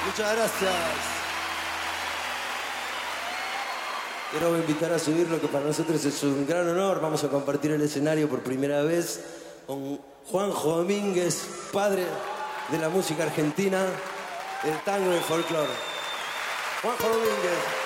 Muchas gracias. Quiero invitar a subir lo que para nosotros es un gran honor. Vamos a compartir el escenario por primera vez con Juanjo Domínguez, padre de la música argentina, del tango y el folclore. Juanjo Domínguez.